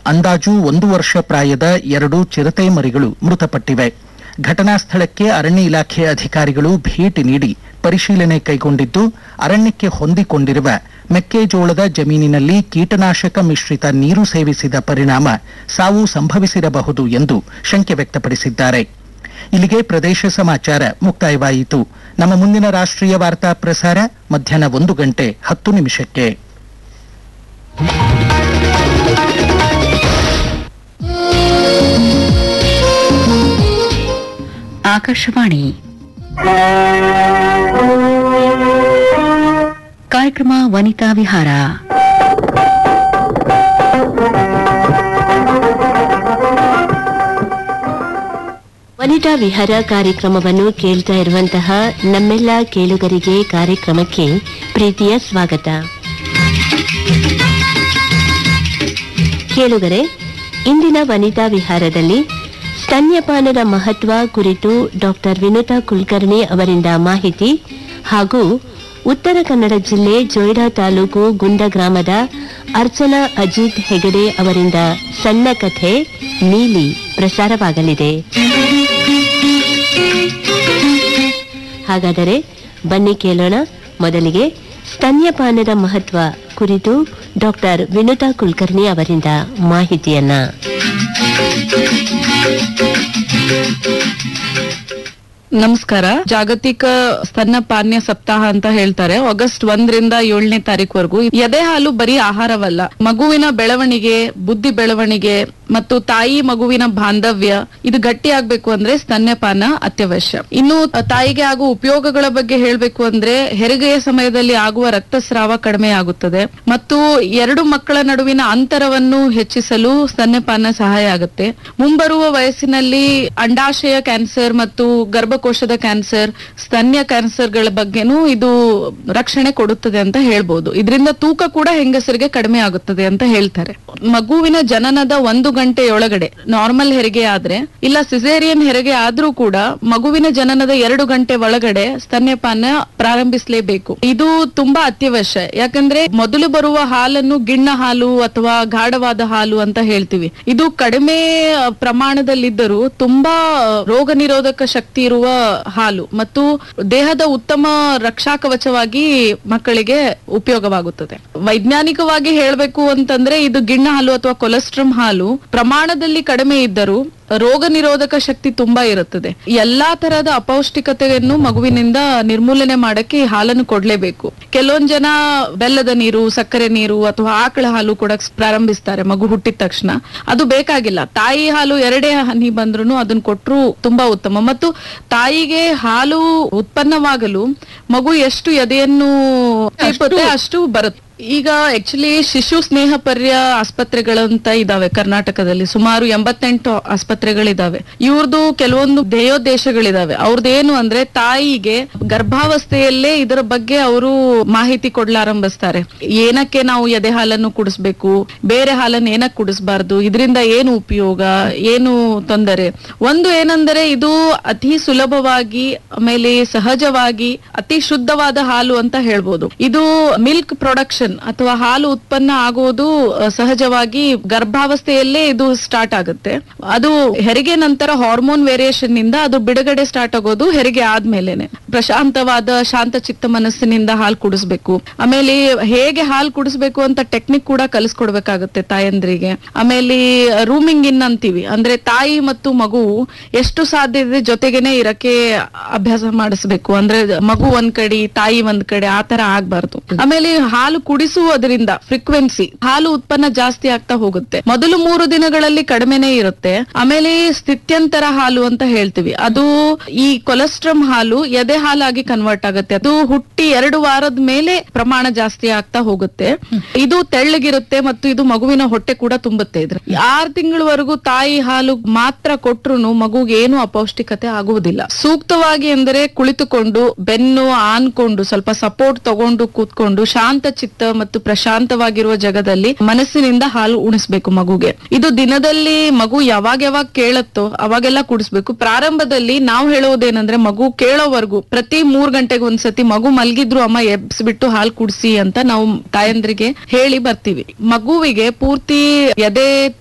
ಅಂದಾಜು 1 ವರ್ಷ ಪ್ರಾಯದ 2 ಚಿರತೆ ಮರಿಗಳು ಮೃತಪಟ್ಟಿವೆ. ಘಟನಾ ಸ್ಥಳಕ್ಕೆ ಅರಣ್ಯ ಇಲಾಖೆ ಅಧಿಕಾರಿಗಳು ಭೇಟಿ ನೀಡಿ ಪರಿಶೀಲನೆ ಕೈಗೊಂಡಿದ್ದು, ಅರಣ್ಯಕ್ಕೆ ಹೊಂದಿಕೊಂಡಿರುವ ಮೆಕ್ಕೆಜೋಳದ ಜಮೀನಿನಲ್ಲಿ ಕೀಟನಾಶಕ ಮಿಶ್ರಿತ ನೀರು ಸೇವಿಸಿದ ಪರಿಣಾಮ ಸಾವು ಸಂಭವಿಸಿರಬಹುದು ಎಂದು ಶಂಕೆ ವ್ಯಕ್ತಪಡಿಸಿದ್ದಾರೆ. ಇಲ್ಲಿಗೆ ಪ್ರದೇಶ ಸಮಾಚಾರ ಮುಕ್ತಾಯವಾಯಿತು. ನಮ್ಮ ಮುಂದಿನ ರಾಷ್ಟ್ರೀಯ ವಾರ್ತಾ ಪ್ರಸಾರ ಮಧ್ಯಾಹ್ನ 1:10 ಆಕಾಶವಾಣಿ ಕಾರ್ಯಕ್ರಮ ವನಿತಾ ವಿಹಾರ. ವನಿತಾ ವಿಹಾರ ಕಾರ್ಯಕ್ರಮವನ್ನು ಕೇಳ್ತಾ ಇರುವಂತಹ ನಮ್ಮೆಲ್ಲ ಕೇಳುಗರಿಗೆ ಕಾರ್ಯಕ್ರಮಕ್ಕೆ ಪ್ರೀತಿಯ ಸ್ವಾಗತ. ಕೇಳುಗರೆ, ಇಂದಿನ ವನಿತಾ ವಿಹಾರದಲ್ಲಿ ಸ್ತನ್ಯಪಾನದ ಮಹತ್ವ ಕುರಿತು ಡಾಕ್ಟರ್ ವಿನುತಾ ಕುಲಕರ್ಣಿ ಅವರಿಂದ ಮಾಹಿತಿ ಹಾಗೂ ಉತ್ತರ ಕನ್ನಡ ಜಿಲ್ಲೆ ಜೊಯ್ಡಾ ತಾಲೂಕು ಗುಂದ ಗ್ರಾಮದ ಅರ್ಚನಾ ಅಜಿತ್ ಹೆಗಡೆ ಅವರಿಂದ ಸಣ್ಣ ಕಥೆ ನೀಲಿ ಪ್ರಸಾರವಾಗಲಿದೆ. ಹಾಗಾದರೆ ಬನ್ನಿ ಕೇಳೋಣ. ಮೊದಲಿಗೆ ಸ್ತನ್ಯಪಾನದ ಮಹತ್ವ ಕುರಿತು ಡಾಕ್ಟರ್ ವಿನುತಾ ಕುಲಕರ್ಣಿ ಅವರಿಂದ ಮಾಹಿತಿಯನ್ನ. ನಮಸ್ಕಾರ. ಜಾಗತಿಕ ಸ್ತನ್ಯಪಾನ ಸಪ್ತಾಹ ಅಂತ ಹೇಳ್ತಾರೆ. ಆಗಸ್ಟ್ 1ರಿಂದ 7ನೇ ತಾರೀಕುವರೆಗೂ ಎದೆ ಹಾಲು ಬರೀ ಆಹಾರವಲ್ಲ, ಮಗುವಿನ ಬೆಳವಣಿಗೆ, ಬುದ್ಧಿ ಬೆಳವಣಿಗೆ ಮತ್ತು ತಾಯಿ ಮಗುವಿನ ಬಾಂಧವ್ಯ ಇದು ಗಟ್ಟಿಯಾಗಬೇಕು ಅಂದ್ರೆ ಸ್ತನ್ಯಪಾನ ಅತ್ಯವಶ್ಯ. ಇನ್ನು ತಾಯಿಗೆ ಆಗುವ ಉಪಯೋಗಗಳ ಬಗ್ಗೆ ಹೇಳ್ಬೇಕು ಅಂದ್ರೆ ಹೆರಿಗೆಯ ಸಮಯದಲ್ಲಿ ಆಗುವ ರಕ್ತಸ್ರಾವ ಕಡಿಮೆ ಆಗುತ್ತದೆ ಮತ್ತು 2 ಮಕ್ಕಳ ನಡುವಿನ ಅಂತರವನ್ನು ಹೆಚ್ಚಿಸಲು ಸ್ತನ್ಯಪಾನ ಸಹಾಯ ಆಗುತ್ತೆ. ಮುಂಬರುವ ವಯಸ್ಸಿನಲ್ಲಿ ಅಂಡಾಶಯ ಕ್ಯಾನ್ಸರ್ ಮತ್ತು ಗರ್ಭಕೋಶದ ಕ್ಯಾನ್ಸರ್, ಸ್ತನ್ಯ ಕ್ಯಾನ್ಸರ್ಗಳ ಬಗ್ಗೆನೂ ಇದು ರಕ್ಷಣೆ ಕೊಡುತ್ತದೆ ಅಂತ ಹೇಳ್ಬೋದು. ಇದರಿಂದ ತೂಕ ಕೂಡ ಹೆಂಗಸರಿಗೆ ಕಡಿಮೆ ಆಗುತ್ತದೆ ಅಂತ ಹೇಳ್ತಾರೆ. ಮಗುವಿನ ಜನನದ 1 ಗಂಟೆಯೊಳಗಡೆ ನಾರ್ಮಲ್ ಹೆರಿಗೆ ಆದ್ರೆ ಇಲ್ಲ ಸಿಸೇರಿಯನ್ ಹೆರಿಗೆ ಆದ್ರೂ ಕೂಡ ಮಗುವಿನ ಜನನದ 2 ಗಂಟೆ ಒಳಗಡೆ ಸ್ತನ್ಯಪಾನ ಪ್ರಾರಂಭಿಸಲೇಬೇಕು. ಇದು ತುಂಬಾ ಅತ್ಯವಶ್ಯ. ಯಾಕಂದ್ರೆ ಮೊದಲು ಬರುವ ಹಾಲನ್ನು ಗಿಣ್ಣ ಹಾಲು ಅಥವಾ ಗಾಢವಾದ ಹಾಲು ಅಂತ ಹೇಳ್ತೀವಿ. ಇದು ಕಡಿಮೆ ಪ್ರಮಾಣದಲ್ಲಿದ್ದರೂ ತುಂಬಾ ರೋಗ ನಿರೋಧಕ ಶಕ್ತಿ ಇರುವ ಹಾಲು ಮತ್ತು ದೇಹದ ಉತ್ತಮ ರಕ್ಷಾ ಕವಚವಾಗಿ ಮಕ್ಕಳಿಗೆ ಉಪಯೋಗವಾಗುತ್ತದೆ. ವೈಜ್ಞಾನಿಕವಾಗಿ ಹೇಳ್ಬೇಕು ಅಂತಂದ್ರೆ ಇದು ಗಿಣ್ಣ ಹಾಲು ಅಥವಾ ಕೊಲೆಸ್ಟ್ರಮ್ ಹಾಲು ಪ್ರಮಾಣದಲ್ಲಿ ಕಡಿಮೆ ಇದ್ದರೂ ರೋಗ ನಿರೋಧಕ ಶಕ್ತಿ ತುಂಬಾ ಇರುತ್ತದೆ. ಎಲ್ಲಾ ತರಹದ ಅಪೌಷ್ಟಿಕತೆಯನ್ನು ಮಗುವಿನಿಂದ ನಿರ್ಮೂಲನೆ ಮಾಡಕ್ಕೆ ಈ ಹಾಲನ್ನು ಕೊಡ್ಲೇಬೇಕು. ಕೆಲವೊಂದ್ ಜನ ಬೆಲ್ಲದ ನೀರು, ಸಕ್ಕರೆ ನೀರು ಅಥವಾ ಆಕಳ ಹಾಲು ಕೊಡಕ್ ಪ್ರಾರಂಭಿಸ್ತಾರೆ ಮಗು ಹುಟ್ಟಿದ ತಕ್ಷಣ. ಅದು ಬೇಕಾಗಿಲ್ಲ. ತಾಯಿ ಹಾಲು 2 ಹನಿ ಬಂದ್ರು ಅದನ್ನ ಕೊಟ್ರು ತುಂಬಾ ಉತ್ತಮ. ಮತ್ತು ತಾಯಿಗೆ ಹಾಲು ಉತ್ಪನ್ನವಾಗಲು ಮಗು ಎಷ್ಟು ಎದೆಯನ್ನು ಅಷ್ಟು ಬರುತ್ತೆ. ಈಗ ಆಕ್ಚುಲಿ ಶಿಶು ಸ್ನೇಹ ಪರ್ಯ ಆಸ್ಪತ್ರೆಗಳಂತ ಇದಾವೆ ಕರ್ನಾಟಕದಲ್ಲಿ. ಸುಮಾರು 88 ಆಸ್ಪತ್ರೆಗಳಿದಾವೆ. ಇವ್ರದ್ದು ಕೆಲವೊಂದು ಧ್ಯೇಯೋದ್ದೇಶಗಳಿದಾವೆ. ಅವ್ರದ್ದೇನು ಅಂದ್ರೆ ತಾಯಿಗೆ ಗರ್ಭಾವಸ್ಥೆಯಲ್ಲೇ ಇದರ ಬಗ್ಗೆ ಅವರು ಮಾಹಿತಿ ಕೊಡ್ಲಾರಂಭಿಸ್ತಾರೆ. ಏನಕ್ಕೆ ನಾವು ಎದೆ ಹಾಲನ್ನು ಕುಡಿಸ್ಬೇಕು, ಬೇರೆ ಹಾಲನ್ನು ಏನಕ್ಕೆ ಕುಡಿಸ್ಬಾರ್ದು, ಇದರಿಂದ ಏನು ಉಪಯೋಗ, ಏನು ತೊಂದರೆ. ಒಂದು ಏನಂದ್ರೆ ಇದು ಅತಿ ಸುಲಭವಾಗಿ ಆಮೇಲೆ ಸಹಜವಾಗಿ ಅತಿ ಶುದ್ಧವಾದ ಹಾಲು ಅಂತ ಹೇಳ್ಬೋದು. ಇದು ಮಿಲ್ಕ್ ಪ್ರೊಡಕ್ಷನ್ ಅಥವಾ ಹಾಲು ಉತ್ಪನ್ನ ಆಗೋದು ಸಹಜವಾಗಿ ಗರ್ಭಾವಸ್ಥೆಯಲ್ಲೇ ಇದು ಸ್ಟಾರ್ಟ್ ಆಗುತ್ತೆ. ಅದು ಹೆರಿಗೆ ನಂತರ ಹಾರ್ಮೋನ್ ವೇರಿಯೇಷನ್ ನಿಂದ ಅದು ಬಿಡುಗಡೆ ಸ್ಟಾರ್ಟ್ ಆಗೋದು ಹೆರಿಗೆ ಆದ್ಮೇಲೆನೆ. ಪ್ರಶಾಂತವಾದ ಶಾಂತ ಚಿತ್ತ ಮನಸ್ಸಿನಿಂದ ಹಾಲು ಕುಡಿಸ್ಬೇಕು. ಆಮೇಲೆ ಹೇಗೆ ಹಾಲು ಕುಡಿಸ್ಬೇಕು ಅಂತ ಟೆಕ್ನಿಕ್ ಕೂಡ ಕಲಿಸ್ಕೊಡ್ಬೇಕಾಗುತ್ತೆ ತಾಯಂದ್ರಿಗೆ. ಆಮೇಲೆ ರೂಮಿಂಗ್ ಇನ್ ಅಂತೀವಿ, ಅಂದ್ರೆ ತಾಯಿ ಮತ್ತು ಮಗು ಎಷ್ಟು ಸಾಧ್ಯ ಇದೆ ಜೊತೆಗೇನೆ ಇರಕ್ಕೆ ಅಭ್ಯಾಸ ಮಾಡಿಸ್ಬೇಕು. ಅಂದ್ರೆ ಮಗು ಒಂದ್ ಕಡೆ ತಾಯಿ ಒಂದ್ ಕಡೆ ಆತರ ಆಗ್ಬಾರ್ದು. ಆಮೇಲೆ ಹಾಲು ಕುಡಿಸುವುದರಿಂದ ಫ್ರೀಕ್ವೆನ್ಸಿ ಹಾಲು ಉತ್ಪನ್ನ ಜಾಸ್ತಿ ಆಗ್ತಾ ಹೋಗುತ್ತೆ. ಮೊದಲು 3 ದಿನಗಳಲ್ಲಿ ಕಡಿಮೆನೇ ಇರುತ್ತೆ. ಆಮೇಲೆ ಸ್ಥಿತ್ಯಂತರ ಹಾಲು ಅಂತ ಹೇಳ್ತೀವಿ. ಅದು ಈ ಕೊಲೆಸ್ಟ್ರಮ್ ಹಾಲು ಎದೆ ಹಾಲಾಗಿ ಕನ್ವರ್ಟ್ ಆಗುತ್ತೆ. ಅದು ಹುಟ್ಟಿ 2 ವಾರದ ಮೇಲೆ ಪ್ರಮಾಣ ಜಾಸ್ತಿ ಆಗ್ತಾ ಹೋಗುತ್ತೆ. ಇದು ತೆಳ್ಳಗಿರುತ್ತೆ ಮತ್ತು ಇದು ಮಗುವಿನ ಹೊಟ್ಟೆ ಕೂಡ ತುಂಬುತ್ತೆ. ಇದ್ರೆ 6 ತಿಂಗಳವರೆಗೂ ತಾಯಿ ಹಾಲು ಮಾತ್ರ ಕೊಟ್ರು ಮಗುಗೆ ಏನು ಅಪೌಷ್ಟಿಕತೆ ಆಗುವುದಿಲ್ಲ. ಸೂಕ್ತವಾಗಿ ಅಂದರೆ ಕುಳಿತುಕೊಂಡು ಬೆನ್ನು ಆನ್ಕೊಂಡು ಸ್ವಲ್ಪ ಸಪೋರ್ಟ್ ತಗೊಂಡು ಕೂತ್ಕೊಂಡು ಶಾಂತ ಚಿತ್ತ ಮತ್ತು ಪ್ರಶಾಂತವಾಗಿರುವ ಜಾಗದಲ್ಲಿ ಮನಸ್ಸಿನಿಂದ ಹಾಲು ಉಣಿಸ್ಬೇಕು ಮಗುಗೆ. ಇದು ದಿನದಲ್ಲಿ ಮಗು ಯಾವಾಗ ಕೇಳತ್ತೋ ಅವಾಗೆಲ್ಲ ಕುಡಿಸ್ಬೇಕು. ಪ್ರಾರಂಭದಲ್ಲಿ ನಾವು ಹೇಳೋದೇನಂದ್ರೆ ಮಗು ಕೇಳೋವರೆಗೂ ಪ್ರತಿ 3 ಗಂಟೆಗೆ ಒಂದ್ಸತಿ ಮಗು ಮಲ್ಗಿದ್ರು ಅಮ್ಮ ಎಬ್ಸ್ಬಿಟ್ಟು ಹಾಲು ಕುಡಿಸಿ ಅಂತ ನಾವು ತಾಯಂದ್ರಿಗೆ ಹೇಳಿ ಬರ್ತೀವಿ. ಮಗುವಿಗೆ ಪೂರ್ತಿ ಎದೆ